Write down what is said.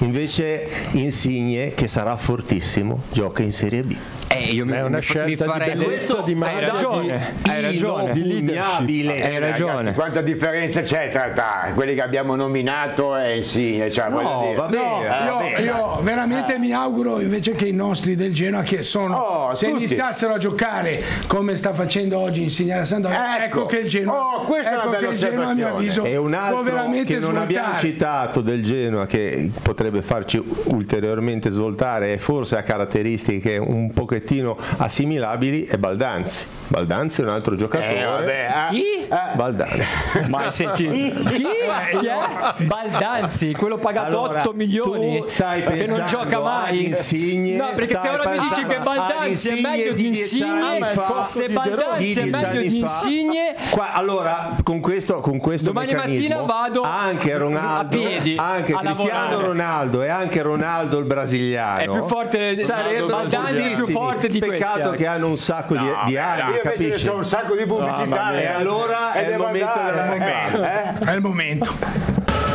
Invece Insigne, che sarà fortissimo, gioca in Serie B. Io è una scelta di bellezza, di hai ragione, di leadership. Hai ragione. Ragazzi, quanta differenza c'è tra quelli che abbiamo nominato e Insigne? Cioè, voglio dire. Vabbè. Io veramente mi auguro invece che i nostri del Genoa, che sono, se tutti iniziassero a giocare come sta facendo oggi Insigne alla Sampdoria, ecco che il Genoa, questa è una bella a mio avviso, E un può altro veramente che non abbiamo svoltare. citato del Genoa, che potrebbe farci ulteriormente svoltare e forse ha caratteristiche un pochettino assimilabili, è Baldanzi. Baldanzi è un altro giocatore. Chi? Baldanzi. Ma senti, chi è? Baldanzi, quello pagato 8 milioni, tu stai che non gioca mai. Insigne, No, perché se ora mi dici che Baldanzi è meglio di Insigne, se Baldanzi è meglio di Insigne, allora con questo domani mattina meccanismo, vado anche Ronaldo, a piedi anche a Cristiano lavorare. Ronaldo e anche Ronaldo il brasiliano È più forte, sarebbero Baldanzi è più fortissimi. forte di Peccato questi. che hanno un sacco di anni, Io invece capisci? c'ho un sacco di pubblicità. E allora è il momento della È il momento.